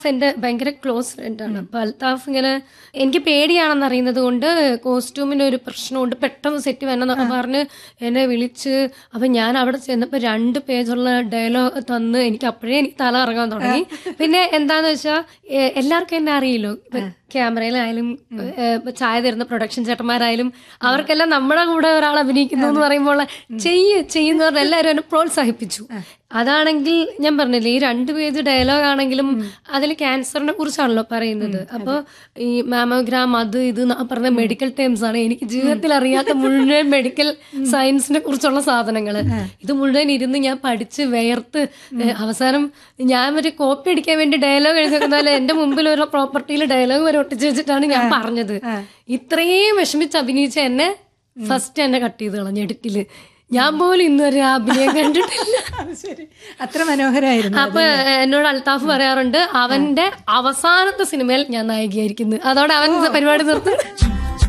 എന്റെ ഭയങ്കര ക്ലോസ് ഫ്രണ്ടാണ്. അപ്പൊ അൽത്താഫ് ഇങ്ങനെ എനിക്ക് പേടിയാണെന്ന് അറിയുന്നത് കൊണ്ട് കോസ്റ്റ്യൂമിന് ഒരു പ്രശ്നമുണ്ട്, പെട്ടെന്ന് സെറ്റ് വരണമെന്നൊക്കെ പറഞ്ഞ് എന്നെ വിളിച്ച്. അപ്പൊ ഞാൻ അവിടെ ചെന്നപ്പോ 2 പേജുള്ള ഡയലോഗ് തന്ന് എനിക്ക് തല ഇറങ്ങാൻ തുടങ്ങി. പിന്നെ എന്താന്ന് വെച്ചാൽ എല്ലാവർക്കും എന്നെ അറിയില്ലോ, ക്യാമറയിലായാലും ചായ തരുന്ന പ്രൊഡക്ഷൻ ചേട്ടന്മാരായാലും അവർക്കെല്ലാം നമ്മുടെ കൂടെ ഒരാൾ അഭിനയിക്കുന്നു എന്ന് പറയുമ്പോൾ ചെയ്യുന്ന പറഞ്ഞ എല്ലാവരും എന്നെ പ്രോത്സാഹിപ്പിച്ചു. അതാണെങ്കിൽ ഞാൻ പറഞ്ഞില്ലേ, ഈ 2 പേജ് ഡയലോഗ് ആണെങ്കിലും അതിൽ ക്യാൻസറിനെ കുറിച്ചാണല്ലോ പറയുന്നത്. അപ്പൊ ഈ മാമോഗ്രാം അത് ഇത് പറഞ്ഞ മെഡിക്കൽ ടേംസ് ആണ്. എനിക്ക് ജീവിതത്തിൽ അറിയാത്ത മുഴുവൻ മെഡിക്കൽ സയൻസിനെ കുറിച്ചുള്ള സാധനങ്ങള് ഇത് മുഴുവൻ ഇരുന്ന് ഞാൻ പഠിച്ച് വേർത്ത് അവസാനം ഞാൻ ഒരു കോപ്പി അടിക്കാൻ വേണ്ടി ഡയലോഗ് എഴുതുന്നാല് എന്റെ മുമ്പിൽ ഒരു പ്രോപ്പർട്ടിയിൽ ഡയലോഗ് വരെ ഒട്ടിച്ചു വെച്ചിട്ടാണ് ഞാൻ പറഞ്ഞത്. ഇത്രയും വിഷമിച്ച് അഭിനയിച്ച എന്നെ ഫസ്റ്റ് എന്നെ കട്ട് ചെയ്ത് കളഞ്ഞു എഡിറ്റില്. ഞാൻ പോലും ഇന്നുവരെ അഭിനയം കണ്ടിട്ടില്ല. അത്ര മനോഹരമായിരുന്നു. അപ്പൊ എന്നോട് അൽത്താഫ് പറയാറുണ്ട്, അവന്റെ അവസാനത്തെ സിനിമയിൽ ഞാൻ നായികയായിരിക്കുന്നു, അതോടെ അവൻ പരിപാടി നിർത്തും.